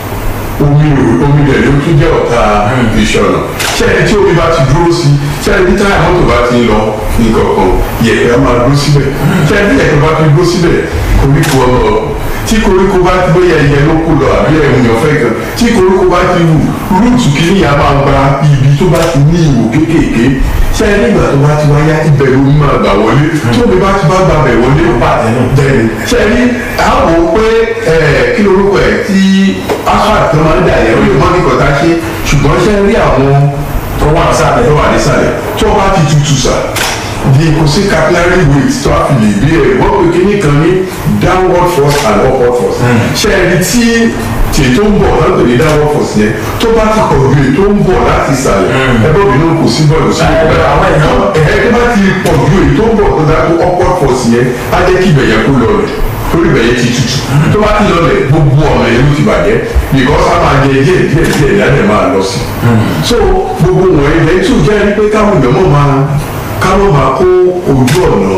[SPEAKER 4] omi omi rẹ̀ ló tún jẹ́ ọ̀tá ìṣọ̀nà ṣé ẹni tí omi bá ti dúró sí ṣé ẹni tí táyà mọ́tò bá ti ń lọ nǹkan kan yẹ̀pẹ̀ á máa dúró síbẹ̀ ṣé ẹni tí yẹ̀pẹ̀ bá ti dúró síbẹ̀ koríko ọmọ tí koríko bá ti bóyá ẹyẹ ló kó lọ àbí ẹ̀hún yàn fẹ́ kan tí koríko bá ti wù rúùtù kìíní yà máa gba ibi tó bá ti ní ìwò kéékèèké ṣé ẹni ìgbà tó bá ti wáyá ibẹ̀ ló máa gbà wọlé tí omi bá ti bá gbà bẹ̀ wọlé bẹ́ẹ̀ni ṣé ẹni àwọn pé kí lorúkọ ẹ̀ tí asphalt tó máa ń dà yẹn ó lè mọ́ ní kọ̀tà ṣe ṣùgbọ́n ṣé rí àwọn tó wà nísàlẹ̀ tó wà nísàlẹ̀ tó bá ti tutù sà di kò sí capillary weight tó a fi lè gbé ẹ̀ wọ́n pè kíní kan ní downward force and upward force ṣé ẹni tí tè tó ń bọ̀ láti ní downward force yẹn tó bá ti pọ̀ ju èyí tó ń bọ̀ láti ìsàlẹ̀ ẹgbẹ́ òbínú kò sí bọ́ọ̀lù sí ìpínlẹ̀ àwọn èèyàn ẹ̀ẹ́dẹ́ bá ti pọ̀ ju èyí tó ń bọ̀ tó dá tó upward force yẹn á jẹ́ kí ibẹ̀ yẹn kó lọ rẹ̀ torí ibẹ̀ yẹn ti tutù tó bá ti lọ rẹ̀ gbogbo ọ̀nà yẹn ló ti bàjẹ́ because a máa jẹ díẹ̀ díẹ̀ díẹ̀ ìyáàdẹ̀ máa lọ sí so gbogbo wọ̀nyí lẹ́yìn tó jẹ́ pé káwọn èèyàn máa káwọn máa kó ojú ọ̀nà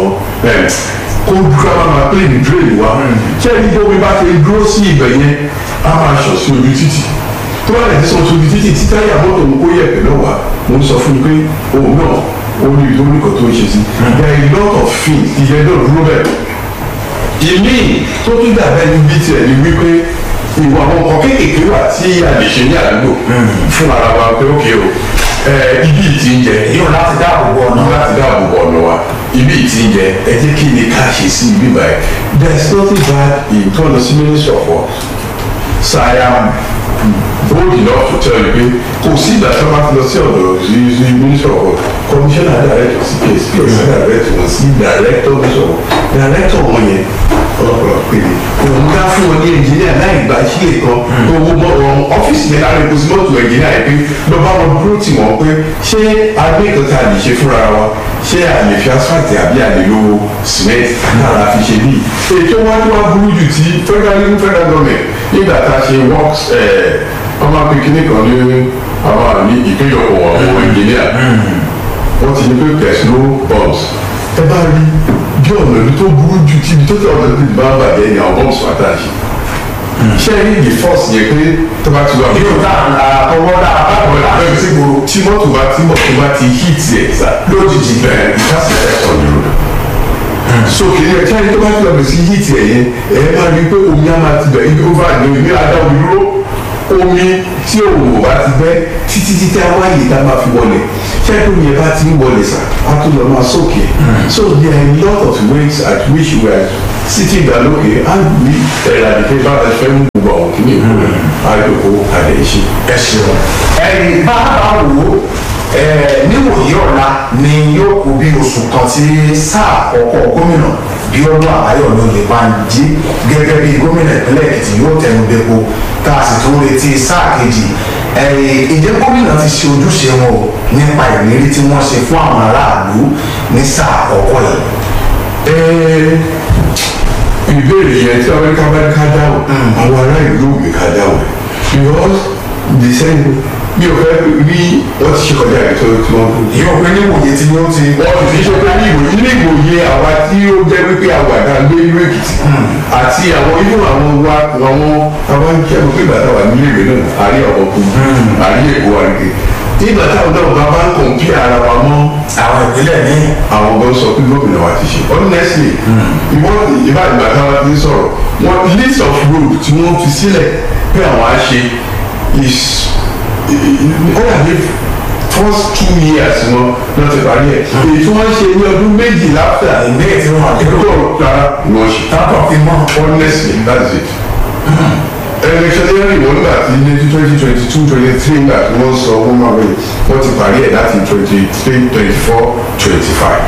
[SPEAKER 4] kó dúró máa pè ní drain wa ṣé ẹni tó bí bá ti dúró sí ibẹ̀ yẹn á máa ṣàn sí ojú títì tó bá lè ti sọ ojú títì tí táyà mọ́tò ń kó yẹ̀pẹ̀ náà wá mo ń sọ fún mi pé òun náà ó ní ìdóríkọ̀ tó ń ṣe sí there are a lot of things ìyẹn náà dúró bẹ́ẹ̀ ìmí tó tún dàbẹ́ ní bí tiẹ̀ ní wípé ìwà àwọn nǹkan kéékèèké wà tí a lè ṣe ní àdúgbò fún ara wa pé ókè o ibi ìtì ń jẹ
[SPEAKER 3] yóò láti dáàbò bo ọ̀nà
[SPEAKER 4] láti dáàbò bo ọ̀nà wa ibi ìtì ń jẹ ẹ jẹ́ kí ni ká ṣe sí ibi báyìí there is nothing bad in tọ́lọ sí ministry of work so I am bold enough to tell you pé kò sí ìgbà tí wọ́n bá ti lọ sí ọ̀dọ̀ sí ministry of work commissioner director sí case case director wọn sí director ministry of work director wọn yẹn ọlọ́pàá péré òun ká fún wọn ní engineer láì gba sílè kan owó mọ ọ̀hún ọ́fíìsì yẹn lára epo sí mọ́tò engineer yẹn pé lọ bá wọn dúró tì wọ́n pé ṣé agbẹ́kan tá a lè ṣe fúnra wa ṣé a lè fi asphalt àbí a lè lo cement náà la fi ṣe bíi ètò wọn tí wọn burú jù tí federal federal government nígbà tá a ṣe works ọmọ akékeré kan ní àwọn àní ìpéjọpọ̀ àwọn engineer wọ́n ti ní pé there's no bombs ẹ bá rí bí ọ̀nà ibi tó burú jù tí ibi tó tẹ̀ ọ̀nà ibi bá bàjẹ́ ni àwọn bombs wà tá a ṣe ṣé ẹ ní the force yẹn pé tó bá ti wà bí yóò dá àtọwọ́ dá àbáwọ̀ dá bẹ́ẹ̀ sí gbòòrò tí mọ́tò bá ti mọ̀ tó bá ti hit ẹ̀ sá lójijì bẹ́ẹ̀ ìkásẹ̀ ẹ̀ sọ̀ ní ròdò so kìí ẹ̀ ṣáà ní tó bá ti lọ sí hit ẹ̀ yẹn ẹ̀ máa rí pé omi á máa ti bẹ̀ ibi over ní omi adá omi dúró omi tí òun ò bá ti bẹ́ títí títí awáyé tá a máa fi wọlé ṣẹ́ẹ́kù yẹn bá ti ń wọlé sá a tún lọ máa sókè so there are a lot of ways at which we are sitting down lókè and we eradicate bá a fẹ́ mú gbogbo àwọn kìíní ìkórè àjòkó àdéhìṣe.
[SPEAKER 3] ẹ ṣeun ẹ̀yìn bá a bá wò ó níwòyí ọ̀la ni yóò kú bí oṣù kan tí sáà àkọ́kọ́ gómìnà Bíọ́dún Àbáyọ̀mí Oyèbánjí gẹ́gẹ́ bí gómìnà ìpínlẹ̀ Èkìtì yóò tẹnu bẹ́pọ̀ tá a sì tún retí sáà kejì. Ìjẹ́ gómìnà ti ṣe ojúṣe wọn o nípa ìrírí tí wọ́n ṣe fún àwọn aráàlú ní sáà àkọ́kọ́ yìí.
[SPEAKER 4] Ìbéèrè yẹn tí Amẹ́ríkà bá ká dáhùn àwọn ará ìlú òbí ká dáhùn because the same mi ò fẹ́ rí wọ́n ti ṣe kọjá ìtọ́ tí wọ́n kú.
[SPEAKER 3] yóò pé níwòye tí yóò ti.
[SPEAKER 4] wọ́n ti ṣe pé ní ìwòye ní ìwòye àwa tí ó jẹ́ wípé àwàdà gbé ìlú Èkìtì àti àwọn inú àwọn wa àwọn àwọn ìṣẹ́gun pé bàtà wà nílé ìwé náà àrí ọ̀pọ̀ kù àrí èkó àríkè nígbà táwọn náà bá bá ń kọ̀ǹpì ara wa mọ́
[SPEAKER 3] àwọn ìpínlẹ̀ ní.
[SPEAKER 4] àwọn gan sọ pé gómìnà wa ti ṣe honestly ìwọ́n ìbá ìgbà táwọn ti sọ̀rọ̀ wọn list of road tí wọ́n fi sílẹ̀ pé àwọn á ṣe is ó wà ní first two years wọn náà ti parí ẹ̀ èyí tí wọ́n ṣe ní ọdún méjì láfíà
[SPEAKER 3] ìgbé tí wọ́n àdúgbò
[SPEAKER 4] rárá ni wọ́n ṣe
[SPEAKER 3] tábọ̀ fi mọ́.
[SPEAKER 4] honestly that's it. electioneering wọn nígbà tí ní twenty twenty two twenty three nígbà tí wọ́n sọ wọ́n máa wẹ̀ wọ́n ti parí ẹ̀ láti twenty three twenty four twenty five.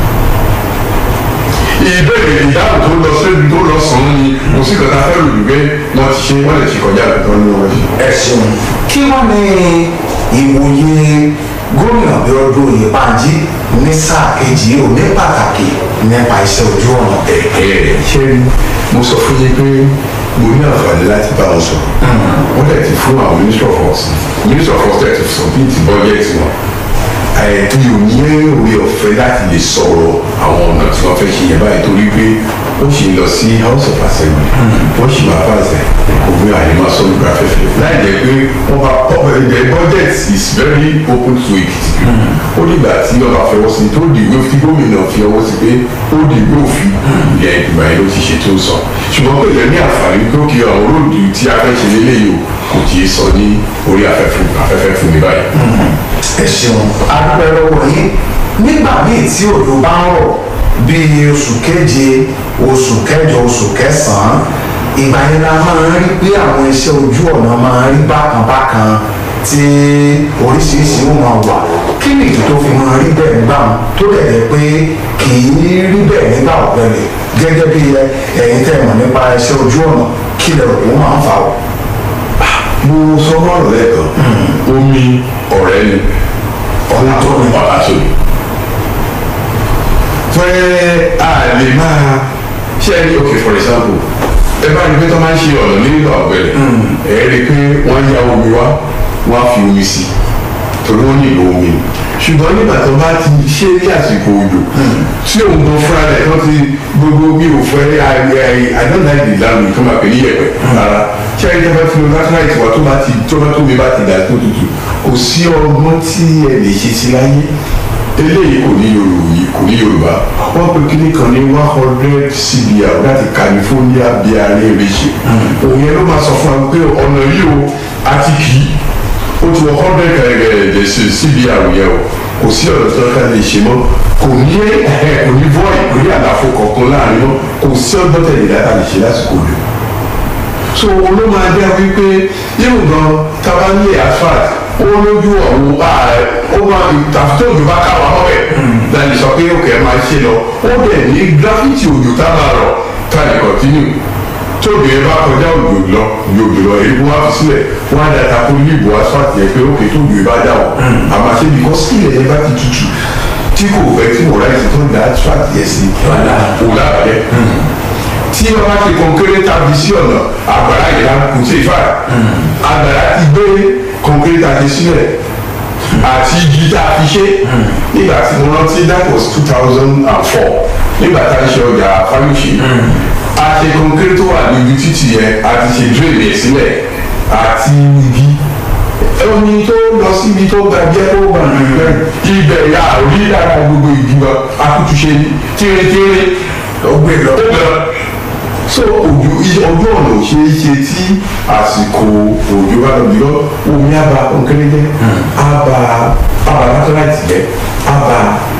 [SPEAKER 4] ìbéèrè ìdáhùn tó lọ sí tó lọ sàn án ni kò sí kọta fẹ́ lù pé wọ́n ti ṣe wọ́n lè ṣe kọjá àbẹ̀tọ́ ní wọ́n ṣe.
[SPEAKER 3] ẹ ṣeun kí wọ́n ní ìwòye gómìnà Bíọ́dún Oyèbánjí ní sáà kejì ò ní pàtàkì nípa iṣẹ́ ojú ọ̀nà.
[SPEAKER 4] ẹ̀ẹ́ ṣé mo sọ fún yín pé mo ní àǹfààní láti bá wọn sọ̀rọ̀ wọ́n dẹ̀ ti fún àwọn minister of works minister of works dẹ̀ ti submit budget wọn àìtí ò ní orí ọ̀fẹ́ láti lè sọ̀rọ̀ àwọn ọ̀nà tí wọ́n fẹ́ ṣe yẹn báyìí torí pé ó ṣì ń lọ sí house of assembly wọ́n ṣì máa pàṣẹ òfin àyè máa sọ nípa afẹ́fẹ́ láì jẹ́ pé wọ́n bá the budget is very open to Èkìtì ó dìgbà tí ọba fẹwọ́ sí tó dìgbò tí gómìnà fi ọwọ́ sí pé ó dìgbò òfin ìyẹn ìgbà yẹn ló ti ṣe tó sọ ṣùgbọ́n pé ìyẹn ní àǹfààní pé ó kí àwọn róòdù tí a fẹ́ ṣe lélẹ́yìí o kò tí ì sọ ní orí afẹ́fẹ́ fún mi báyìí.
[SPEAKER 3] ẹ ṣeun adúpẹ́ lọ́wọ́ yín nígbà míì tí òjò bá ń rọ̀ bíi oṣù keje oṣù kẹjọ oṣù kẹsàn-án ìgbà yẹn la máa ń rí pé àwọn iṣẹ́ ojú ọ̀nà máa ń rí bákan bákan tí oríṣiríṣi ó máa wà kí ni ìdí tó fi máa rí bẹ́ẹ̀ nígbà wọn tó dẹ̀ jẹ́ pé kì í rí bẹ́ẹ̀ nígbà ọ̀gbẹ́lẹ̀ gẹ́gẹ́ bí ẹ̀yin tẹ́ mọ̀ nípa iṣẹ́ ojú ọ̀nà kí lè rò pé wọ́n máa ń fà ó.
[SPEAKER 4] mo sọ fọ́ọ̀rọ̀ lẹ́ẹ̀kan omi ọ̀rẹ́ ni ọ̀la tó ní ọ̀la tó ní. fẹ́ a lè máa ṣe ẹni ok for example ẹ bá rí pé tó máa ń ṣe ọ̀nà nílò ọ̀gbẹ́lẹ̀ ẹ rí i pé wọ́n yá omi wá wọ́n á fi omi sí torí wọ́n nílò omi ṣùgbọ́n nígbà tó bá ti ṣe ní àsìkò òjò tí òun gan fúnra rẹ̀ tó ti gbogbo bí o fẹ́ àdánláìdì ìlànà ìkan máa pè ní yẹ̀pẹ̀ rárá ṣé ẹni tó bá ti lo látàláìtì wa tó bá ti tó bá tó mi bá ti dà tó tutù kò sí ọgbọ́n tí ẹ lè ṣe sí láyé eléyìí kò ní yorùbá kò ní yorùbá wọ́n pe kíní kan ní one hundred C B R láti California biare rèṣe òun yẹn ló máa sọ fún wa pé ọ̀nà yìí o àti kì í ó ti wọ hundred kẹrẹkẹrẹ C B R yẹn o kò sí ọ̀nà tí wọ́n ká lè ṣe mọ́ kò ní kò ní void kò ní àlàfo kankan láàrin mọ́ kò sí ọgbọ́n tẹ̀lé dáta lè ṣe lásìkò òjò so ló máa jẹ́ wípé yóò gan tábà ní asphalt ó lójú ọ̀hún ó máa ìtàfitó òjò bá ká wa mọ́bẹ̀ láti sọ pé òkè máa ṣe lọ ó dẹ̀ ní gírafìtì òjò tá a máa rọ̀ ká lè kọ̀tínú tóbi ẹ bá kọjá òjò lọ òjò lọ èyí wọ́n á fi sílẹ̀ wọ́n á dàda kó ní ìbò asphalt yẹn pé òkè tóbi ẹ bá dà wọ̀ àmọ́ ṣe bí kò sílẹ̀ ẹ bá ti tutù tí kò fẹ́ tí mo ráyè tó ń da asphalt yẹn sí òlà àbẹ̀ tí wọ́n bá ti kọ̀ǹkéré tàbí sí ọ̀nà àgbàrá ìlà kò tí ì fà àgbàrá ti gbé kọ̀ǹkéré tàbí sílẹ̀ àti igi tá a fi ṣe nígbà tí mo rántí that was two thousand and four nígbà tá a ṣe ọjà fáyọsì a ṣe kọ̀ǹkéré tó wà níbi títì yẹn a ti ṣe drain yẹn sílẹ̀ àti igi omi tó lọ síbi tó ga jẹ́ tó gbà nìyẹn ibẹ̀ yà rí lára gbogbo igi wa akútúṣe tírétírí ó gbé lọ so òjò ọjọ́ ọ̀nà ò ṣeé ṣe tí àsìkò òjò bá lọ bí lọ omi àbá kọ̀ǹkéré jẹ́ àbá àbá látọ́láìtì jẹ́ àbá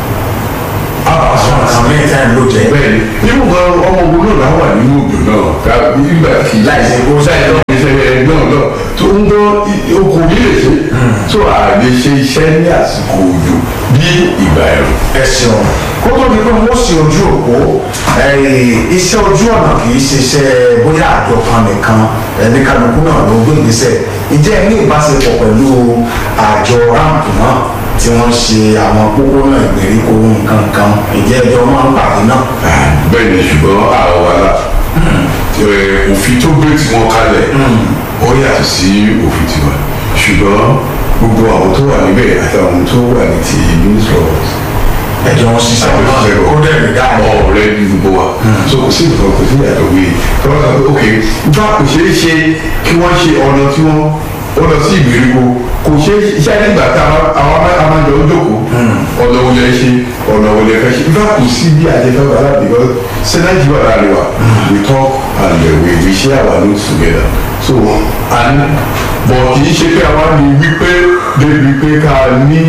[SPEAKER 4] àbá
[SPEAKER 3] àwọn àmì ìta ìlú jẹ.
[SPEAKER 4] bẹ́ẹ̀ni nínú ọmọ ogun náà wà nínú òjò náà nígbà tí
[SPEAKER 3] láìsí kó sáyẹn lọ.
[SPEAKER 4] náà náà tó ń gbọ́ okòó yìí lè ṣe tó a lè ṣe iṣẹ́ ní àsìkò òjò bí ìgbà ẹ̀rùn.
[SPEAKER 3] ẹ ṣeun kó tó di pé wọ́n ṣe ojú òpó iṣẹ́ ojú ọ̀nà kì í ṣiṣẹ́ bóyá àjọ kan nìkan ẹni kálukú náà ló gbé ìgbésẹ̀ ìjẹ́ ní ìbáṣepọ̀ pẹ̀lú àjọ ráǹpù náà tí wọ́n ṣe àwọn pópónà ìgbèríko nǹkan kan ìjẹ́ ẹjọ́ máa ń pàdé náà.
[SPEAKER 4] bẹ́ẹ̀ ni ṣùgbọ́n àwọn wàhálà òfin tó gbé tí wọ́n kalẹ̀ ó yàtọ̀ sí òfin tiwa ṣùgbọ́n gbogbo àwọn tó wà níbẹ̀ àti àwọn tó wà ní ti ministry of
[SPEAKER 3] ẹjọ́ wọn ṣiṣẹ́ wọn náà kó dẹ̀ rí dáa
[SPEAKER 4] ọ̀rẹ́ ní gbogbo wa so kò sí nǹkan kò sí ìyàtọ̀ wí tọ́wọ́ sọ pé ok nípa kò ṣeé ṣe kí wọ́n ṣe ọ̀nà tí wọ́n ó lọ sí ìgbèríko kò ṣe iṣẹ́ nígbà tí àwọn amájọ ń jókòó ọ̀nà wo lẹ ṣe ọ̀nà wo lẹ fẹ́ ṣe nípa kò sí bí àjẹfẹ́ wà láti bọ́ sẹ́nẹ́tì wà láàrin wa we talk and uh, we we share our notes together so and bọ̀ kì í ṣe pé àwa ni wípé débi pé ká ní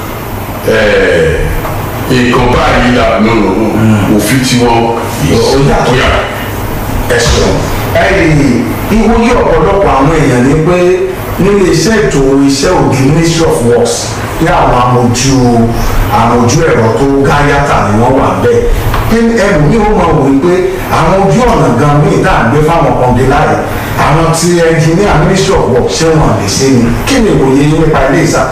[SPEAKER 4] nǹkan báyìí là nù òfin tí wọ́n
[SPEAKER 3] yàtọ̀ ẹ̀sùn ẹ̀yìn ìwòye ọ̀pọ̀lọpọ̀ àwọn èèyàn ní pé nílé iṣẹ́ ètò iṣẹ́ òdì ministry of works ní àwọn amójú amójú ẹ̀rọ tó gáyàtà ni wọ́n wà bẹ́ẹ̀ ẹrù ní wọ́n máa wò ó pé àwọn ojú ọ̀nà gan ní ìta àgbé fáwọn kọ̀ǹdé láàyè àwọn tí engineer ministry of works ṣé wọn lè ṣe ni kí ni ìwòye yín nípa ilé ìsà.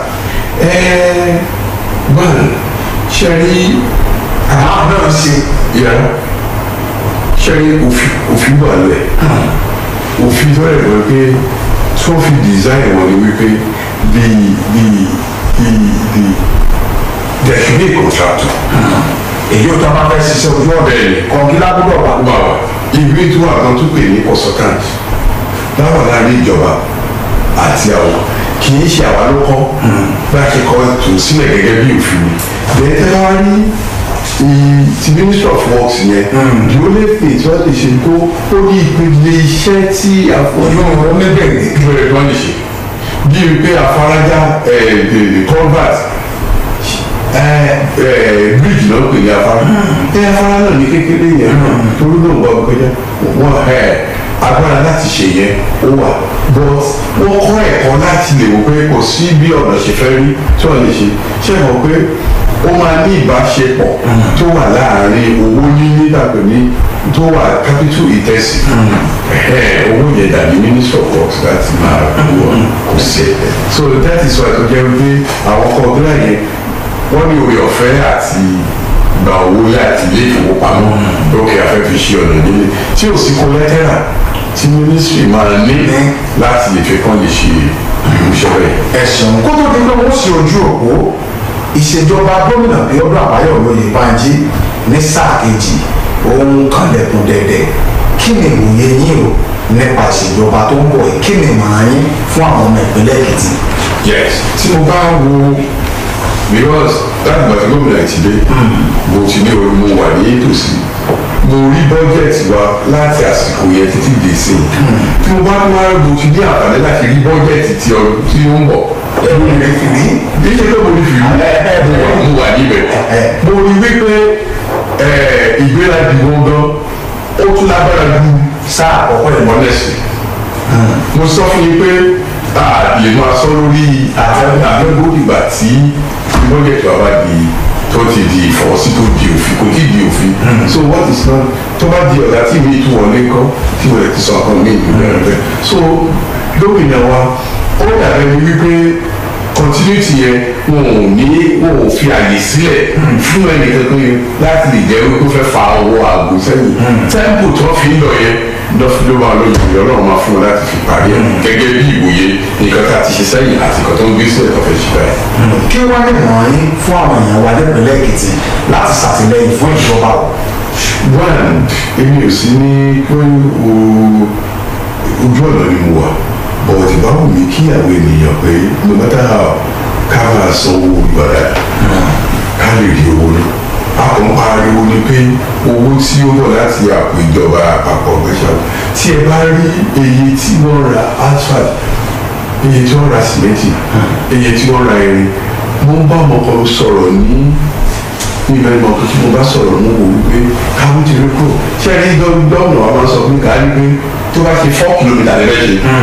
[SPEAKER 4] báyìí ṣe rí
[SPEAKER 3] àwọn náà ṣe
[SPEAKER 4] yàrá ṣe rí òfin wà lẹ̀ òfin tó rẹ̀ wọ́n pé tí wọ́n fi design wọn ni wípé the the the the there should be a contractor.
[SPEAKER 3] èyí ò tó a máa fẹ́ ṣiṣẹ́ ojú ọ̀nà kọ̀ǹgílá gbọ́dọ̀ wà.
[SPEAKER 4] wà wà ìwé tó wà kan tó pè ní consultant láwọn láàrin ìjọba àti àwọn kì í ṣe àwa ló kọ́ bá a ṣe kọ́ tó sílẹ̀ gẹ́gẹ́ bí òfin mi bẹ́ẹ̀ tẹ́lẹ̀ wá ní ti ministry of works yẹn the only thing tí wọ́n lè ṣe tó ó ní ìpele iṣẹ́ tí àfọ̀nà oníbẹ̀rẹ̀ ìbẹ̀rẹ̀ wọ́n lè ṣe bí wípé afárajá convert bridge náà pè ní afárá ẹ afárá náà ní kékeré yẹn torí náà wọ́n kọjá wọ́n agbára láti ṣe yẹn ó wà but wọ́n kọ́ ẹ̀kọ́ láti lè wò pé kò sí bí ọ̀nà ṣe fẹ́ rí tí wọ́n lè ṣe ṣe mọ̀ pé ó máa ní ìbáṣepọ̀ tó wà láàárín owó níní dàgbé ní tó wà capital intensive owó yẹn dàbí ministry of works láti máa wọ kò sí so that is why tó jẹ́ wípé àwọn kọ̀ọ̀dúnrà yẹn wọ́n ní oore ọ̀fẹ́ àti gba owó láti ilé ìfowópamọ́ lókè afẹ́ fi ṣe ọ̀nà nílé tí ò sí kọ́lẹ́tẹ́rà tí ministry máa ní láti lè fẹ́ kán lè ṣe ìmúṣẹ́ rẹ̀.
[SPEAKER 3] ẹ̀sùn kó tó di pé wọ́n ṣe ojú òpó ìṣèjọba gómìnà Bíọ́dún Àbáyọ̀mí Oyèbánjí ní sáà kejì òun kanlẹ̀kùn dẹ̀dẹ̀ kí ni ìwòye yín o nípa ìṣèjọba tó ń bọ̀ yìí kí ni ìmọ̀ràn yín fún àwọn ọmọ ìpínlẹ̀ Èkìtì.
[SPEAKER 4] yes tí mo bá wo because láti gbàtí gómìnà ti dé mo ti ní orí mo wà ní ètòsí mo rí bọ́jẹ̀tì wa láti àsìkò yẹn títí dé sí i tí mo bá tún wá mo ti ní àǹfààní láti rí bọ́jẹ̀tì tí ó ń bọ̀ ẹ̀rù rẹ̀ fi rí bí ṣe pé mo rí fi rí mo wà níbẹ̀ mo rí wípé ìgbéradì wọn gan ó tún lágbára ju
[SPEAKER 3] sáà àkọ́kọ́
[SPEAKER 4] ìmọ̀lẹ́sìn mo sọ fún yín pé a lè máa sọ lórí àgbẹ̀gbò ìgbà tí bọ́jẹ̀tì wa bá di tó ti di ìfọwọ́sí tó di òfin kò tí di òfin so what is not tó bá di ọ̀gá tí mi tún wọlé kọ́ tí wọ́n lè ti sọ ọkàn mi ìlú bẹ̀rẹ̀ bẹ́ẹ̀ so gómìnà wa ó dàbẹ̀ ni wípé continuity yẹn wọn ò ní wọn ò fi àyè sílẹ̀ fún ẹnì kankan yẹn láti lè jẹ́ wípé ó fẹ́ fa ọwọ́ àgbo sẹ́yìn tẹ́ḿpù tó fi ń lọ yẹn lọ́fíìlú wa lóyún ìyá ọlọ́run máa fún wọn láti fi parí ẹ̀ gẹ́gẹ́ bí ìwòye nǹkan tá a ti ṣe sẹ́yìn àti nǹkan tó ń gbé sílẹ̀ tó fẹ́ ṣe báyìí.
[SPEAKER 3] kí wọ́n lè mọ̀ yín fún àwọn èèyàn wa nípìnlẹ̀ Èkìtì láti ṣàtìlẹ́yìn fún ìjọba o.
[SPEAKER 4] one èmi ò sí ní ojú ọ̀nà ni mo wà bọ̀wọ̀ tí bá wù mí kí àwọn ènìyàn pé no matter how ká máa sanwó ìgbàdá ká lè rí owó náà a kò ń pariwo ni pé owó tí ó bọ̀ láti àpò ìjọba àpapọ̀ gbẹ́sà tí ẹ bá rí iye tí wọ́n ra asphalt iye tí wọ́n ra sìmẹ́ntì iye tí wọ́n ra irin mo ń bá ọmọ kan sọ̀rọ̀ ní ìgbà ìmọ̀ tó tí mo bá sọ̀rọ̀ mo wò wípé káwọn ti rí kúrò ṣé ẹ rí gómìnà wa máa sọ pé ká rí pé tó bá ṣe four kilometre lẹ́sẹ̀